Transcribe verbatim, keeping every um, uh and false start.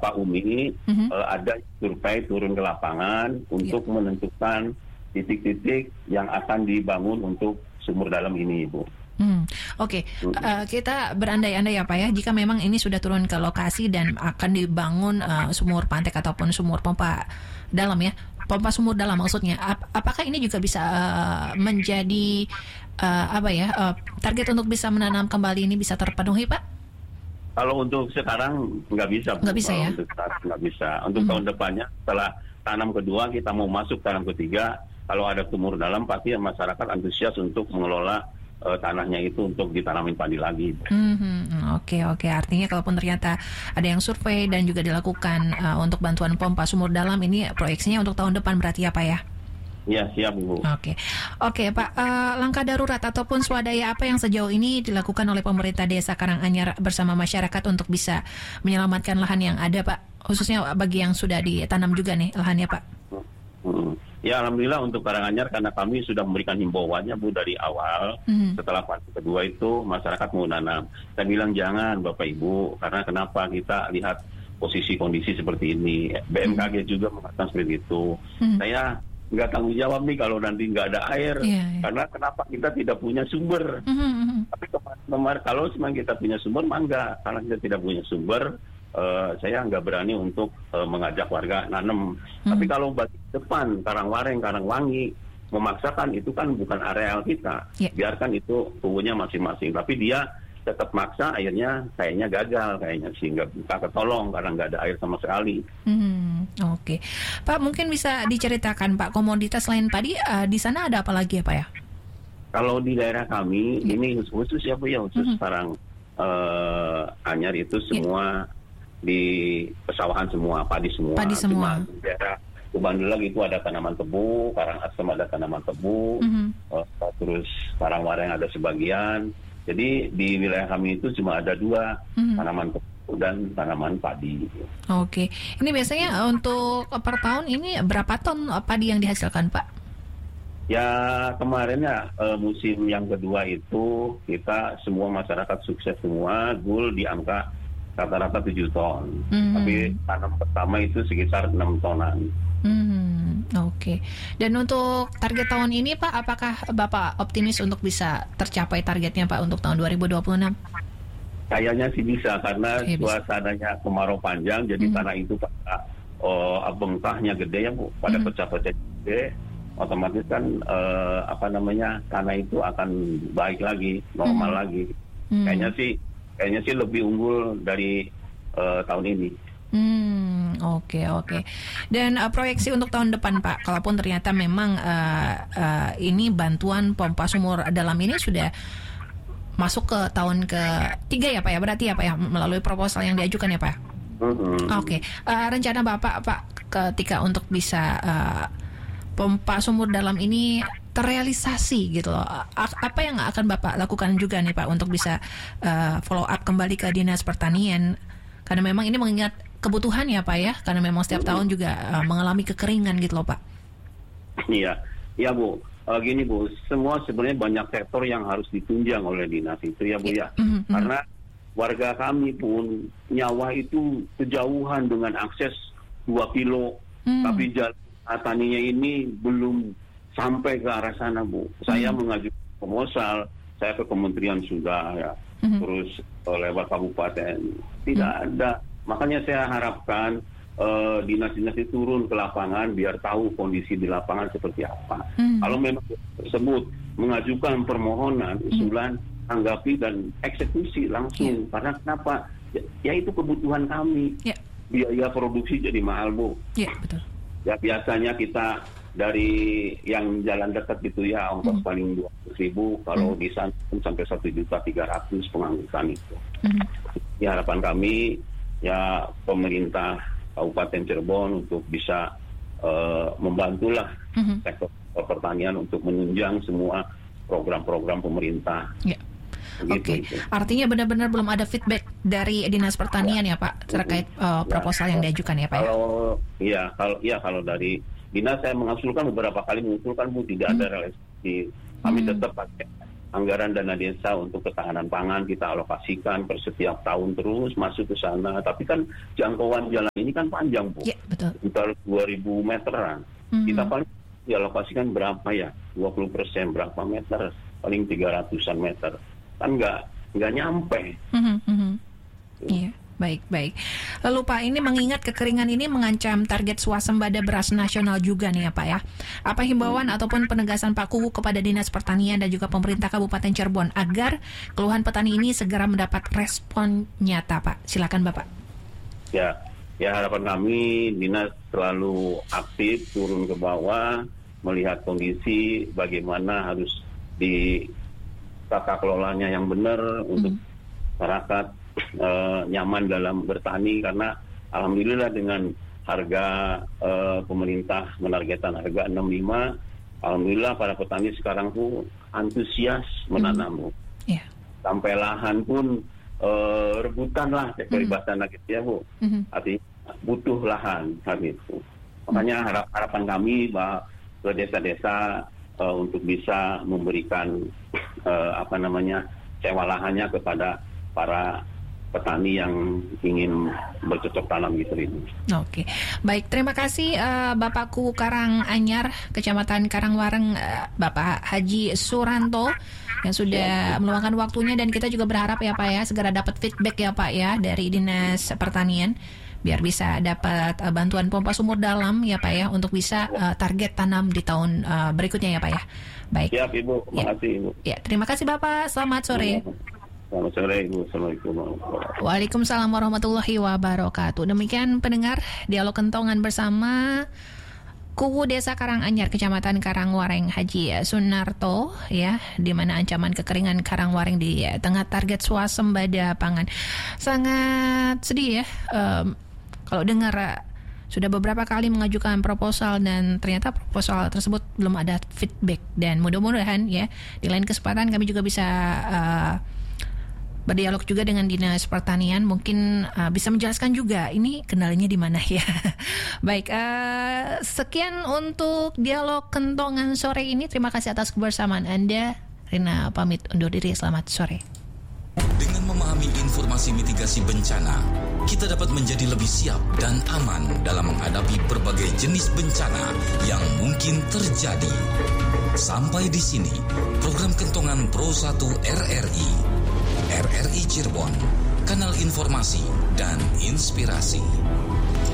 Pak Umi, mm-hmm. uh, ada survei turun ke lapangan untuk yeah. menentukan titik-titik yang akan dibangun untuk sumur dalam ini, Bu. Hmm, Oke, okay. uh, kita berandai-andai ya Pak ya, jika memang ini sudah turun ke lokasi dan akan dibangun uh, sumur pantek ataupun sumur pompa dalam ya, pompa sumur dalam maksudnya, ap- apakah ini juga bisa uh, menjadi uh, apa ya uh, target untuk bisa menanam kembali ini bisa terpenuhi Pak? Kalau untuk sekarang nggak bisa, nggak bisa ya? Untuk sekarang nggak bisa. Untuk mm-hmm. tahun depannya setelah tanam kedua kita mau masuk tanam ketiga, kalau ada sumur dalam pasti masyarakat antusias untuk mengelola uh, tanahnya itu untuk ditanamin padi lagi. Mm-hmm. Oke oke, artinya kalaupun ternyata ada yang survei dan juga dilakukan uh, untuk bantuan pompa sumur dalam, ini proyeksinya untuk tahun depan berarti ya Pak ya? Ya siap Bu. Oke, oke Pak. Uh, langkah darurat ataupun swadaya apa yang sejauh ini dilakukan oleh pemerintah Desa Karanganyar bersama masyarakat untuk bisa menyelamatkan lahan yang ada Pak, khususnya bagi yang sudah ditanam juga nih lahannya Pak? Hmm. Ya alhamdulillah untuk Karanganyar karena kami sudah memberikan himbauannya Bu dari awal. Mm-hmm. Setelah fase kedua itu masyarakat mau nanam. Saya bilang jangan Bapak Ibu, karena kenapa kita lihat posisi kondisi seperti ini. B M K G mm-hmm. juga mengatakan seperti itu. Mm-hmm. Saya nggak tanggung jawab nih kalau nanti nggak ada air, yeah, yeah. karena kenapa kita tidak punya sumber. Mm-hmm. Tapi kemarin kalau memang kita punya sumber, mangga. Karena kita tidak punya sumber, uh, saya nggak berani untuk uh, mengajak warga nanam. Mm-hmm. Tapi kalau bagi depan Karangwareng, Karangwangi memaksakan, itu kan bukan areal kita. Yeah. Biarkan itu punya masing-masing. Tapi dia tetap maksa, akhirnya kayaknya gagal kayaknya sehingga kita ketolong karena nggak ada air sama sekali. Hmm, Oke, okay. Pak mungkin bisa diceritakan Pak komoditas selain padi uh, di sana ada apa lagi ya Pak ya? Kalau di daerah kami yeah. ini khusus ya Bu ya khusus mm-hmm. sekarang uh, Anyar itu semua yeah. di pesawahan semua, padi semua. Padi semua. Cuma di daerah Kubandelang itu ada tanaman tebu, Karangasem ada tanaman tebu, mm-hmm. uh, terus Karangwareng ada sebagian. Jadi di wilayah kami itu cuma ada dua hmm. tanaman tebu dan tanaman padi. Oke, ini biasanya untuk per tahun ini berapa ton padi yang dihasilkan Pak? Ya kemarin ya uh, musim yang kedua itu kita semua masyarakat sukses semua, gul di angka rata-rata tujuh ton. Hmm. Tapi tanam pertama itu sekitar enam tonan. Hmm, Oke. Okay. Dan untuk target tahun ini Pak, apakah Bapak optimis untuk bisa tercapai targetnya Pak untuk tahun dua ribu dua puluh enam? Kayaknya sih bisa karena okay, suasananya kemarau panjang, jadi hmm. tanah itu pada oh, bengkahnya gede ya Bu, pada hmm. pecah-pecah gede, otomatis kan eh, apa namanya tanah itu akan baik lagi, normal hmm. lagi. Hmm. Kayaknya sih, kayaknya sih lebih unggul dari eh, tahun ini. Hmm, oke okay, oke. Okay. Dan uh, proyeksi untuk tahun depan Pak, kalaupun ternyata memang uh, uh, ini bantuan pompa sumur dalam ini sudah masuk ke tahun ketiga ya Pak ya, berarti ya Pak ya melalui proposal yang diajukan ya Pak. Mm-hmm. Oke, okay. uh, rencana Bapak Pak ketika untuk bisa uh, pompa sumur dalam ini terrealisasi gitu loh. A- apa yang akan Bapak lakukan juga nih Pak untuk bisa uh, follow up kembali ke Dinas Pertanian? Karena memang ini mengingat kebutuhan ya Pak ya, karena memang setiap tahun juga uh, mengalami kekeringan gitu loh Pak. Iya, iya Bu. Uh, gini Bu, semua sebenarnya banyak sektor yang harus ditunjang oleh dinas itu ya Bu ya. ya. Mm-hmm. Karena warga kami pun nyawa itu kejauhan dengan akses dua kilo, mm. tapi jalan taninya ini belum sampai ke arah sana Bu. Saya mm. mengajukan proposal, saya ke kementerian sudah ya, mm-hmm. terus uh, lewat kabupaten tidak mm. ada. Makanya saya harapkan uh, dinas-dinas itu turun ke lapangan biar tahu kondisi di lapangan seperti apa. Hmm. Kalau memang tersebut mengajukan permohonan, usulan, hmm. tanggapi dan eksekusi langsung. Yeah. Karena kenapa? Ya, ya itu kebutuhan kami. Yeah. Biaya produksi jadi mahal Bu. Iya yeah, betul. Ya biasanya kita dari yang jalan dekat gitu ya ongkos hmm. paling dua ratus ribu, kalau hmm. di sana sampai satu juta tiga ratus pengangkutan itu. Hmm. Ya harapan kami ya pemerintah Kabupaten Cirebon untuk bisa uh, membantulah mm-hmm. sektor pertanian untuk menunjang semua program-program pemerintah. Ya. Oke. Okay. Artinya benar-benar belum ada feedback dari Dinas Pertanian ya, ya Pak terkait uh, proposal ya. yang diajukan ya Pak. Kalau ya kalau ya kalau dari Dinas saya mengusulkan beberapa kali mengusulkan Bu tidak mm-hmm. ada realisasi. Kami mm-hmm. tetap pakai anggaran dana desa untuk ketahanan pangan kita alokasikan per setiap tahun terus masuk ke sana. Tapi kan jangkauan jalan ini kan panjang, Bu. Ya, betul. Sekitar dua ribu meteran. Mm-hmm. Kita paling dialokasikan berapa ya? dua puluh persen berapa meter? Paling tiga ratusan meter. Kan nggak nggak nyampe. Mm-hmm. Iya. Baik, baik. Lalu Pak, ini mengingat kekeringan ini mengancam target swasembada beras nasional juga nih ya Pak ya. Apa himbauan ataupun penegasan Pak Kuwu kepada Dinas Pertanian dan juga pemerintah Kabupaten Cirebon agar keluhan petani ini segera mendapat respon nyata Pak? Silakan Bapak. Ya, ya harapan kami Dinas selalu aktif turun ke bawah melihat kondisi bagaimana harus di tata kelolanya yang benar untuk hmm. masyarakat Uh, nyaman dalam bertani, karena alhamdulillah dengan harga uh, pemerintah menargetkan harga enam puluh lima, alhamdulillah para petani sekarang tuh antusias menanam. Mm. Yeah. Sampai lahan pun uh, rebutan lah peribahasa mm. gitu ya Bu. Mm-hmm. Artinya butuh lahan kan itu. Makanya harap, harapan kami bahwa ke desa-desa uh, untuk bisa memberikan uh, apa namanya sewa lahannya kepada para petani yang ingin bercocok tanam gitu ini. Oke, baik, terima kasih uh, Bapak Kuwu Karanganyar, Kecamatan Karangwareng, uh, Bapak Haji Suranto yang sudah meluangkan waktunya, dan kita juga berharap ya Pak ya segera dapat feedback ya Pak ya dari Dinas Pertanian biar bisa dapat uh, bantuan pompa sumur dalam ya Pak ya untuk bisa uh, target tanam di tahun uh, berikutnya ya Pak ya. Baik. Siap Ibu, terima kasih Ibu. Ya, terima kasih Bapak. Selamat sore. Selamat sore, Assalamualaikum warahmatullahi wabarakatuh. Waalaikumsalam warahmatullahi wabarakatuh. Demikian pendengar dialog kentongan bersama Kuwu Desa Karanganyar, Kecamatan Karangwareng, Haji Sunarto, ya, di mana ancaman kekeringan Karangwareng di ya, tengah target swasembada pangan. Sangat sedih ya, um, kalau dengar uh, sudah beberapa kali mengajukan proposal dan ternyata proposal tersebut belum ada feedback, dan mudah-mudahan ya di lain kesempatan kami juga bisa uh, berdialog juga dengan Dinas Pertanian, mungkin uh, bisa menjelaskan juga ini kendalanya di mana ya. Baik, uh, sekian untuk dialog kentongan sore ini. Terima kasih atas kebersamaan Anda. Rina pamit undur diri. Selamat sore. Dengan memahami informasi mitigasi bencana, kita dapat menjadi lebih siap dan aman dalam menghadapi berbagai jenis bencana yang mungkin terjadi. Sampai di sini program Kentongan Pro satu R R I. R R I Cirebon, kanal informasi dan inspirasi.